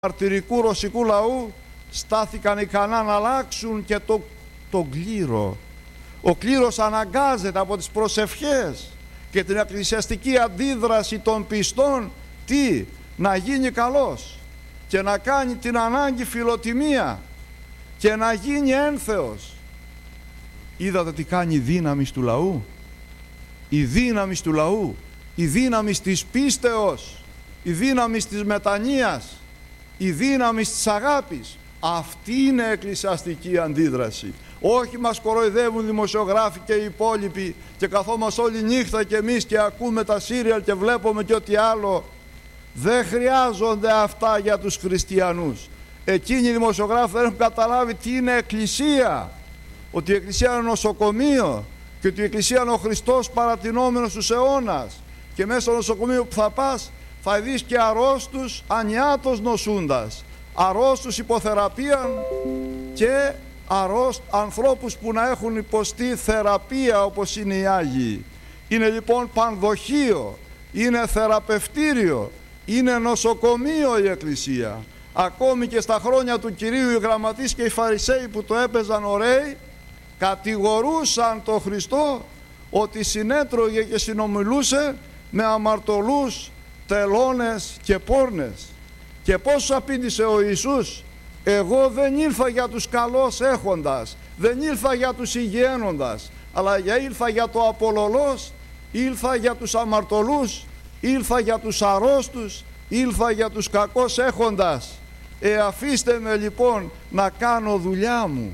μαρτυρικού ρωσικού λαού στάθηκαν ικανά να αλλάξουν και τον κλήρο. Ο κλήρος αναγκάζεται από τις προσευχές και την εκκλησιαστική αντίδραση των πιστών να γίνει καλός και να κάνει την ανάγκη φιλοτιμία και να γίνει ένθεος. Είδατε τι κάνει η δύναμη του λαού? Η δύναμη του λαού, η δύναμη της πίστεως, η δύναμη της μετανοίας, η δύναμη της αγάπης. Αυτή είναι εκκλησιαστική αντίδραση. Όχι μας κοροϊδεύουν δημοσιογράφοι και οι υπόλοιποι και καθόμαστε όλη νύχτα και εμείς και ακούμε τα σύριαλ και βλέπουμε και ό,τι άλλο. Δεν χρειάζονται αυτά για τους χριστιανούς. Εκείνοι οι δημοσιογράφοι δεν έχουν καταλάβει τι είναι εκκλησία. Ότι η εκκλησία είναι νοσοκομείο και ότι η εκκλησία είναι ο Χριστός παρατηνόμενος στους αιώνας. Και μέσα στο νοσοκομείο που θα πας θα δεις και αρρώστους ανιάτος νοσούντας, αρρώστους υποθεραπεία και ανθρώπους που να έχουν υποστεί θεραπεία όπως είναι οι Άγιοι. Είναι λοιπόν πανδοχείο, είναι θεραπευτήριο, είναι νοσοκομείο η Εκκλησία. Ακόμη και στα χρόνια του Κυρίου οι γραμματείς και οι Φαρισαίοι που το έπαιζαν ωραίοι κατηγορούσαν τον Χριστό ότι συνέτρωγε και συνομιλούσε με αμαρτωλούς, τελώνες και πόρνες. Και πώς απήντησε ο Ιησούς? Εγώ δεν ήλθα για τους καλώς έχοντας, δεν ήλθα για τους υγιένοντας, αλλά ήλθα για το απολωλός, ήλθα για τους αμαρτωλούς, ήλθα για τους αρρώστους, ήλθα για τους κακώς έχοντας. Αφήστε με λοιπόν να κάνω δουλειά μου.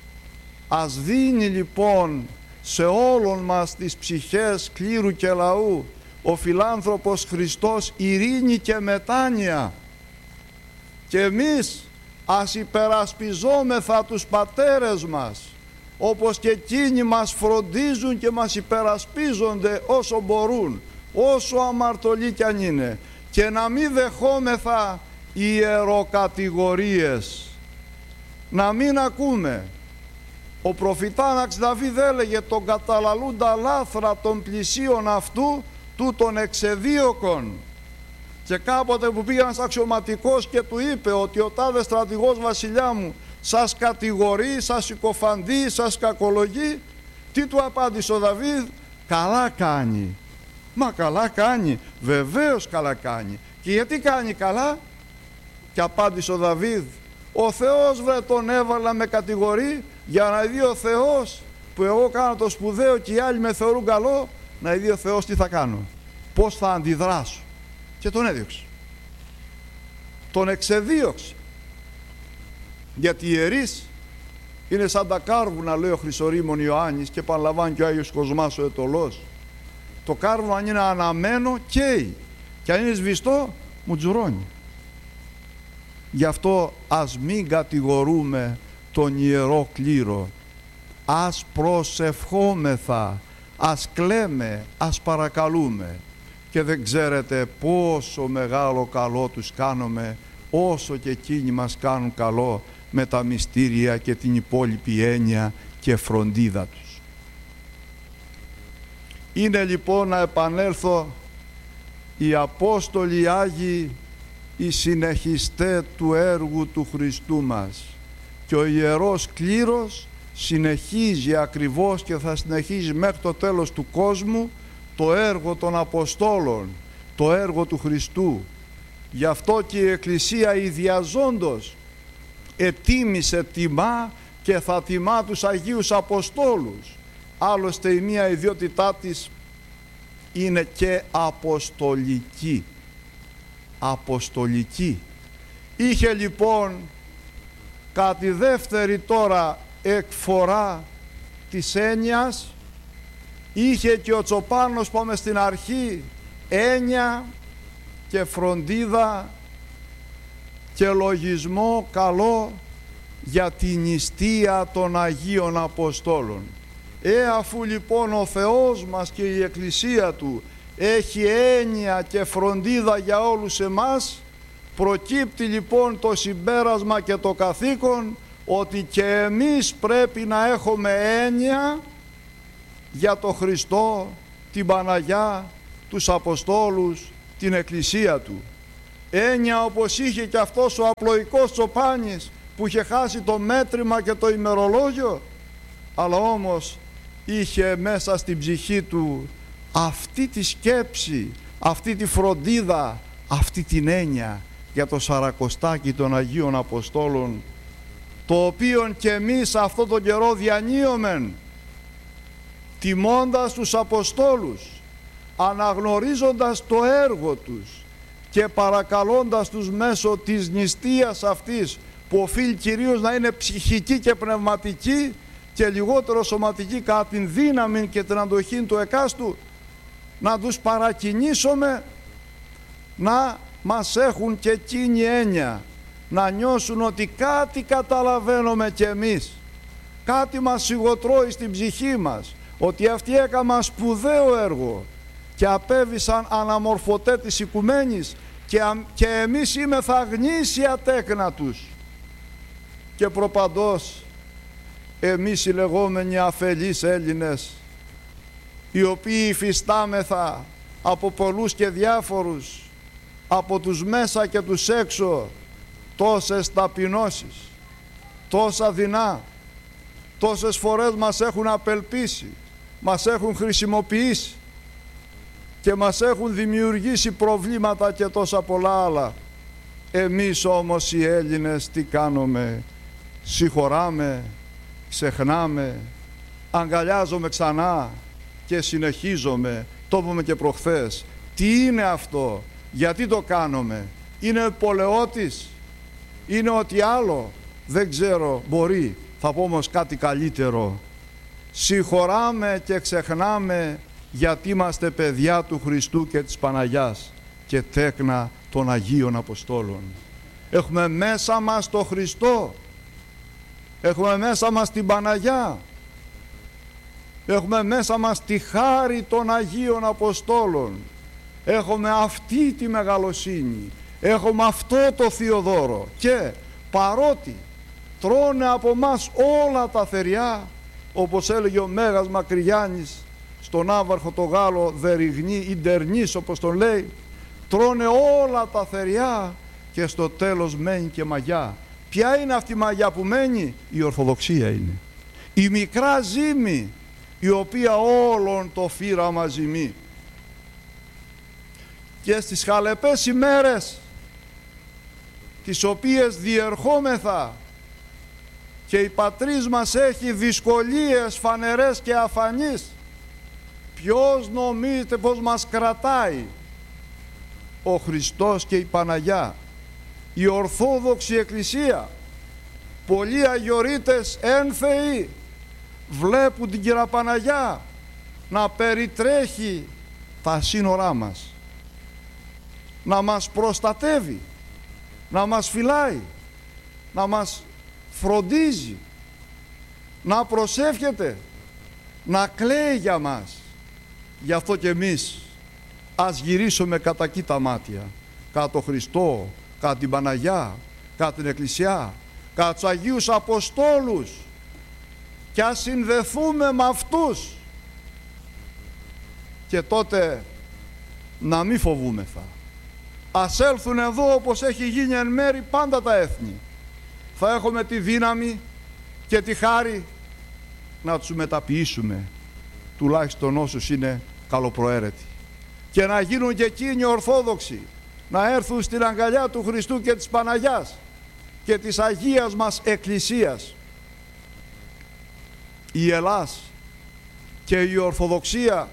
Ας δίνει λοιπόν σε όλων μας τις ψυχές κλήρου και λαού ο φιλάνθρωπος Χριστός ειρήνη και μετάνοια. Και εμείς ας υπερασπιζόμεθα τους πατέρες μας, όπως και εκείνοι μας φροντίζουν και μας υπερασπίζονται όσο μπορούν, όσο αμαρτωλοί κι αν είναι, και να μην δεχόμεθα ιεροκατηγορίες, να μην ακούμε. Ο προφητάναξ Δαβίδ έλεγε τον καταλαλούντα λάθρα των πλησίων αυτού τούτων εξεδίωκων. Και κάποτε που πήγε ένας αξιωματικός και του είπε ότι ο τάδε στρατηγός βασιλιά μου σας κατηγορεί, σας συκοφαντεί, σας κακολογεί, τι του απάντησε ο Δαβίδ? Καλά κάνει. Μα καλά κάνει, βεβαίως καλά κάνει. Και γιατί κάνει καλά? Και απάντησε ο Δαβίδ, ο Θεός βρε τον έβαλα με κατηγορεί για να δει ο Θεός που εγώ κάνω το σπουδαίο και οι άλλοι με θεωρούν καλό, να δει ο Θεός τι θα κάνω, πώς θα αντιδράσω. Και τον έδιωξε, τον εξεδίωξε. Γιατί οι ιερείς είναι σαν τα κάρβουνα, λέει ο Χρυσορήμων Ιωάννης, και επαναλαμβάνει και ο Άγιος Κοσμάς ο Αιτωλός. Το κάρβουνο αν είναι αναμένο καίει, και αν είναι σβηστό μουτζουρώνει. Γι' αυτό ας μην κατηγορούμε τον Ιερό Κλήρο, ας προσευχόμεθα, ας κλαίμε, ας παρακαλούμε. Και δεν ξέρετε πόσο μεγάλο καλό τους κάνουμε, όσο και εκείνοι μας κάνουν καλό με τα μυστήρια και την υπόλοιπη έννοια και φροντίδα τους. Είναι λοιπόν, να επανέλθω, οι Απόστολοι οι Άγιοι, οι συνεχιστές του έργου του Χριστού μας, και ο Ιερός Κλήρος συνεχίζει ακριβώς και θα συνεχίζει μέχρι το τέλος του κόσμου το έργο των Αποστόλων, το έργο του Χριστού. Γι' αυτό και η Εκκλησία ιδιαζόντως ετίμησε, τιμά και θα τιμά τους Αγίους Αποστόλους. Άλλωστε η μία ιδιότητά της είναι και αποστολική. Αποστολική. Είχε λοιπόν κατά δεύτερη τώρα εκφορά της έννοιας, είχε και ο Τσοπάνος, πάμε στην αρχή, έννοια και φροντίδα και λογισμό καλό για την νηστεία των Αγίων Αποστόλων. Αφού λοιπόν ο Θεός μας και η Εκκλησία Του έχει έννοια και φροντίδα για όλους εμάς, προκύπτει λοιπόν το συμπέρασμα και το καθήκον ότι και εμείς πρέπει να έχουμε έννοια για το Χριστό, την Παναγιά, τους Αποστόλους, την Εκκλησία Του. έννοια όπως είχε και αυτός ο απλοϊκός Τσοπάνης που είχε χάσει το μέτρημα και το ημερολόγιο, αλλά όμως είχε μέσα στην ψυχή του αυτή τη σκέψη, αυτή τη φροντίδα, αυτή την έννοια για το Σαρακοστάκι των Αγίων Αποστόλων, το οποίον και εμείς αυτόν τον καιρό διανύομεν, τιμώντας τους Αποστόλους, αναγνωρίζοντας το έργο τους και παρακαλώντας τους μέσω της νηστείας αυτής, που οφείλει κυρίως να είναι ψυχική και πνευματική και λιγότερο σωματική, κατά την δύναμη και την αντοχή του εκάστου, να τους παρακινήσουμε να μας έχουν και εκείνη έννοια, να νιώσουν ότι κάτι καταλαβαίνουμε κι εμείς, κάτι μας σιγοτρώει στην ψυχή μας, ότι αυτοί έκαναν σπουδαίο έργο και απέβησαν αναμορφωτέ της οικουμένης και εμείς είμεθα γνήσια τέκνα τους. Και προπαντός εμείς οι λεγόμενοι αφελείς Έλληνες, οι οποίοι υφιστάμεθα από πολλούς και διάφορους, από τους μέσα και τους έξω, τόσες ταπεινώσεις, τόσα δεινά, τόσες φορές μας έχουν απελπίσει, μας έχουν χρησιμοποιήσει και μας έχουν δημιουργήσει προβλήματα και τόσα πολλά άλλα. Εμείς όμως οι Έλληνες τι κάνουμε? Συγχωράμε, ξεχνάμε, αγκαλιάζομαι ξανά και συνεχίζομαι. Το είπαμε και προχθές. Τι είναι αυτό? Γιατί το κάνουμε? Είναι πολεότης? Είναι ό,τι άλλο? Δεν ξέρω, μπορεί. Θα πω όμως κάτι καλύτερο. Συγχωράμε και ξεχνάμε γιατί είμαστε παιδιά του Χριστού και της Παναγιάς και τέκνα των Αγίων Αποστόλων. Έχουμε μέσα μας το Χριστό, έχουμε μέσα μας την Παναγιά, έχουμε μέσα μας τη χάρη των Αγίων Αποστόλων, έχουμε αυτή τη μεγαλοσύνη, έχουμε αυτό το Θείο Δώρο, και παρότι τρώνε από μας όλα τα θεριά, όπως έλεγε ο Μέγας Μακρυγιάννης στον άβαρχο το Γάλλο Δεριγνή ή Ντερνής όπως τον λέει, τρώνε όλα τα θεριά και στο τέλος μένει και μαγιά. Ποια είναι αυτή η μαγιά που μένει? Η Ορθοδοξία είναι. Η μικρά ζύμη η οποία όλον το φύραμα ζυμεί. Και στις χαλεπές ημέρες τις οποίες διερχόμεθα και η πατρίς μας έχει δυσκολίες φανερές και αφανείς, ποιος νομίζετε πως μας κρατάει? Ο Χριστός και η Παναγιά, η Ορθόδοξη Εκκλησία. Πολλοί αγιορείτες ένθεοι βλέπουν την Κυρία Παναγιά να περιτρέχει τα σύνορά μας, να μας προστατεύει, να μας φυλάει, να μας φροντίζει, να προσεύχεται, να κλαίει για μας. Γι' αυτό και εμείς ας γυρίσουμε κατά εκεί τα μάτια, κατά τον Χριστό, κατά την Παναγιά, κατά την Εκκλησιά, κατά τους Αγίους Αποστόλους, και ας συνδεθούμε με αυτούς, και τότε να μην φοβούμεθα. Ας έλθουν εδώ όπως έχει γίνει εν μέρη πάντα τα έθνη. Θα έχουμε τη δύναμη και τη χάρη να τους μεταποιήσουμε, τουλάχιστον όσους είναι καλοπροαίρετοι, και να γίνουν και εκείνοι Ορθόδοξοι, να έρθουν στην αγκαλιά του Χριστού και της Παναγιάς και της Αγίας μας Εκκλησίας. Η Ελλάς και η Ορθοδοξία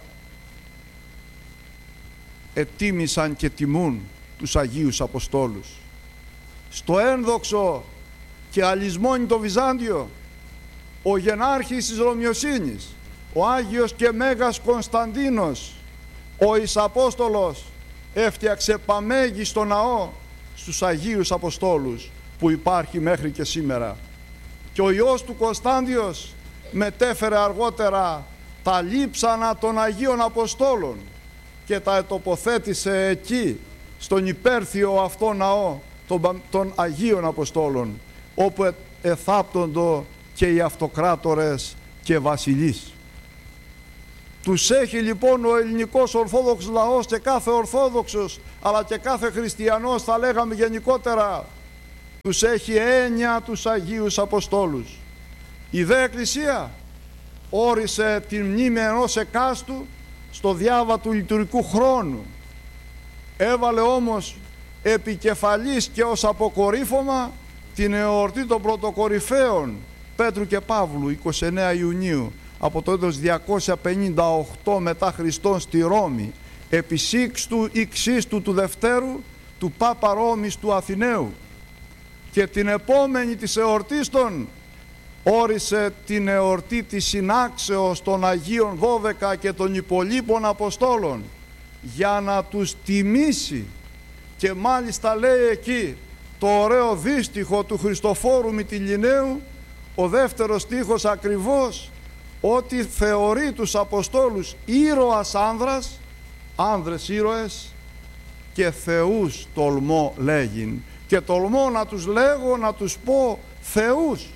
ετίμησαν και τιμούν τους Αγίους Αποστόλους. Στο ένδοξο και αλυσμόνητο Βυζάντιο, ο γενάρχης της Ρωμιοσύνης, ο Άγιος και Μέγας Κωνσταντίνος, ο Ισαπόστολος, έφτιαξε παμέγιστο ναό στους Αγίους Αποστόλους που υπάρχει μέχρι και σήμερα. Και ο Υιός του Κωνσταντιος μετέφερε αργότερα τα λείψανα των Αγίων Αποστόλων και τα ετοποθέτησε εκεί, στον υπέρθιο αυτό ναό των Αγίων Αποστόλων, όπου εθάπτοντο και οι αυτοκράτορες και βασιλείς. Τους έχει λοιπόν ο ελληνικός Ορθόδοξος λαός και κάθε Ορθόδοξος, αλλά και κάθε Χριστιανός, θα λέγαμε γενικότερα, τους έχει έννοια τους Αγίους Αποστόλους. Η δε Εκκλησία όρισε την μνήμη ενός εκάστου στο διάβα του λειτουργικού χρόνου. Έβαλε όμως επικεφαλής και ως αποκορύφωμα την εορτή των πρωτοκορυφαίων Πέτρου και Παύλου, 29 Ιουνίου από το έτος 258 μετά Χριστόν στη Ρώμη, επί Σίξτου ή Ξίστου του Δευτέρου του Πάπα Ρώμης του Αθηναίου. Και την επόμενη της εορτής των όρισε την εορτή της συνάξεως των Αγίων 12 και των υπολείπων Αποστόλων, για να τους τιμήσει. Και μάλιστα λέει εκεί το ωραίο δύστιχο του Χριστοφόρου Μυτιληναίου, ο δεύτερος στίχος ακριβώς, ότι θεωρεί τους Αποστόλους ήρωας άνδρας, άνδρες ήρωες, και θεούς τολμώ λέγειν. Και τολμώ να τους λέγω, να τους πω θεούς.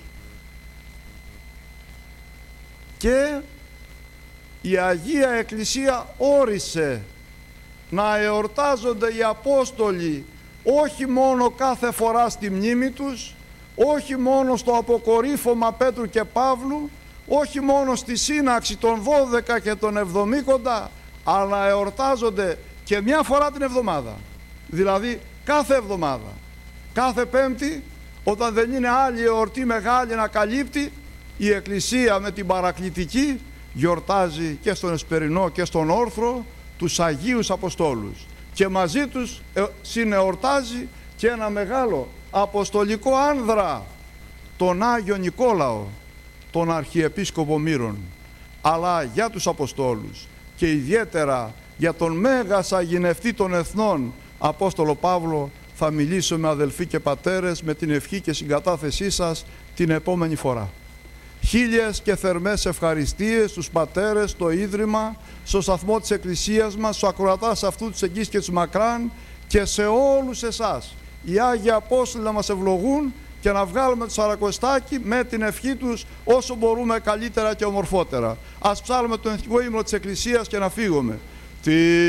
Και η Αγία Εκκλησία όρισε να εορτάζονται οι Απόστολοι όχι μόνο κάθε φορά στη μνήμη τους, όχι μόνο στο αποκορύφωμα Πέτρου και Παύλου, όχι μόνο στη σύναξη των 12 και των 70, αλλά εορτάζονται και μια φορά την εβδομάδα. Δηλαδή κάθε εβδομάδα, κάθε Πέμπτη, όταν δεν είναι άλλη εορτή μεγάλη να καλύπτει, η Εκκλησία με την παρακλητική γιορτάζει και στον Εσπερινό και στον Όρθρο τους Αγίους Αποστόλους, και μαζί τους συνεορτάζει και ένα μεγάλο αποστολικό άνδρα, τον Άγιο Νικόλαο, τον Αρχιεπίσκοπο Μύρων. Αλλά για τους Αποστόλους και ιδιαίτερα για τον Μέγα Σαγηνευτή των Εθνών Απόστολο Παύλο θα μιλήσουμε, αδελφοί και πατέρες, με την ευχή και συγκατάθεσή σας την επόμενη φορά. Χίλιες και θερμές ευχαριστίες στους πατέρες, στο Ίδρυμα, στο σταθμό της Εκκλησίας μας, στους ακροατάς αυτού της Εγγύης και της Μακράν, και σε όλους εσάς. Οι Άγιοι Απόστολοι να μας ευλογούν και να βγάλουμε το Σαρακοστάκι με την ευχή τους όσο μπορούμε καλύτερα και ομορφότερα. Ας ψάλουμε τον εθνικό ύμνο της Εκκλησίας και να φύγουμε.